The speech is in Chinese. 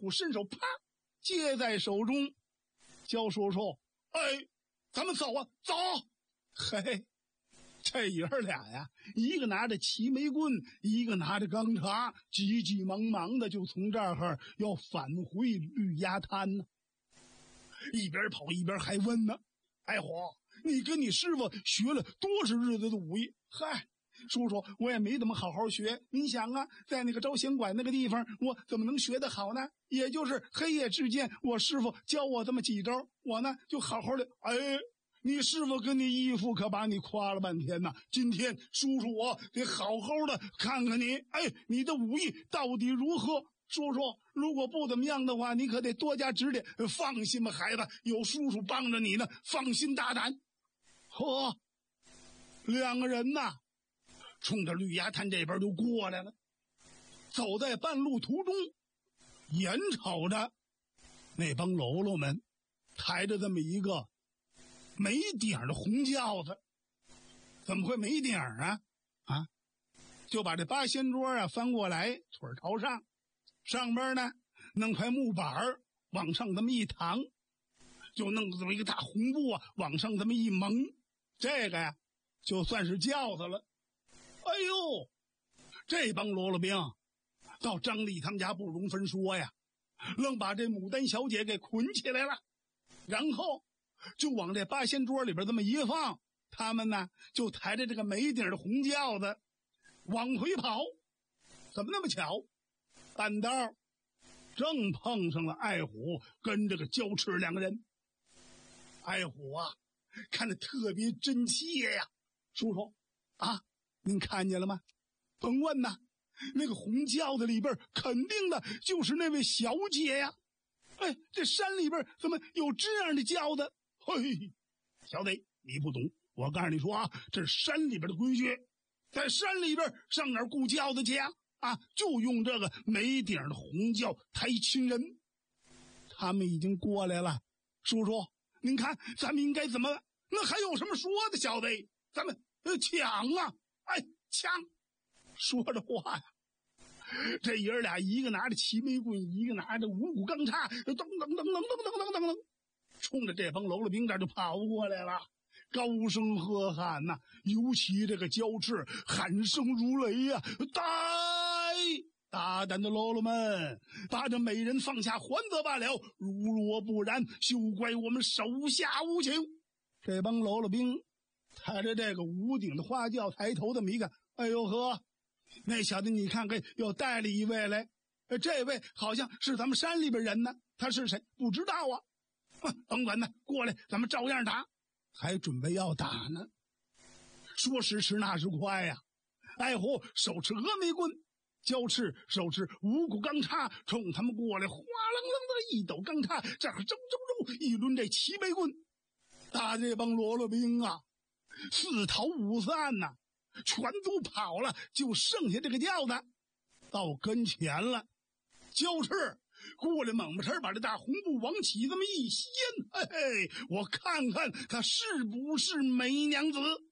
虎伸手啪接在手中。焦叔叔，哎，咱们走啊，走！嘿，这爷儿俩呀，一个拿着齐眉棍，一个拿着钢叉，急急忙忙的就从这儿要返回绿鸭滩呢。一边跑一边还问呢：“爱虎，你跟你师傅学了多少日子的武艺？”嗨，叔叔，我也没怎么好好学。您想啊，在那个招贤馆那个地方，我怎么能学得好呢？也就是黑夜之间，我师傅教我这么几招，我呢就好好的。哎，你师傅跟你义父可把你夸了半天呐。今天叔叔我得好好的看看你，哎，你的武艺到底如何？叔叔，如果不怎么样的话，你可得多加指点。放心吧，孩子，有叔叔帮着你呢，放心大胆。呵，两个人呐，冲着绿崖滩这边就过来了。走在半路途中，眼瞅着那帮喽啰们抬着这么一个没顶的红轿子。怎么会没顶啊？就把这八仙桌啊翻过来，腿朝上，上边呢弄块木板往上这么一躺，就弄这么一个大红布啊往上这么一蒙，这个呀就算是轿子了。哎呦，这帮喽啰兵到张丽他们家不容分说呀，愣把这牡丹小姐给捆起来了，然后就往这八仙桌里边这么一放，他们呢就抬着这个没顶的红轿子往回跑。怎么那么巧？半道正碰上了爱虎跟这个焦赤两个人。爱虎啊，看得特别真切呀。叔叔啊，您看见了吗？甭问呐，那个红轿子里边肯定的就是那位小姐呀。哎，这山里边怎么有这样的轿子？嘿，小子，你不懂，我告诉你说啊，这是山里边的规矩，在山里边上哪儿雇轿子去啊？就用这个没顶的红轿抬亲人。他们已经过来了，叔叔，您看咱们应该怎么？那还有什么说的，小子？咱们抢啊！哎，抢！说着话呀，这爷儿俩一个拿着齐眉棍，一个拿着五谷钢叉，噔噔噔噔噔噔噔噔，冲着这帮喽啰兵这就跑过来了，高声喝喊呐，尤其这个焦赤喊声如雷呀！大胆的喽啰们，把这美人放下还则罢了，如若不然，休怪我们手下无情。这帮喽啰兵抬着这个五顶的花轿，抬头这么一看，哎呦呵，那小子你看看又带了一位来，这位好像是咱们山里边人呢，他是谁不知道啊。甭管呢，过来咱们照样打。还准备要打呢，说时迟那时快呀，爱虎手持峨眉棍，焦赤手持五谷钢叉，冲他们过来，哗楞楞的一抖钢叉，这儿铮一抡这齐眉棍，打这帮喽啰兵啊四逃五散呐，全都跑了，就剩下这个轿子到跟前了。焦赤过来猛不哧把这大红布往起这么一掀，嘿嘿，我看看他是不是美娘子。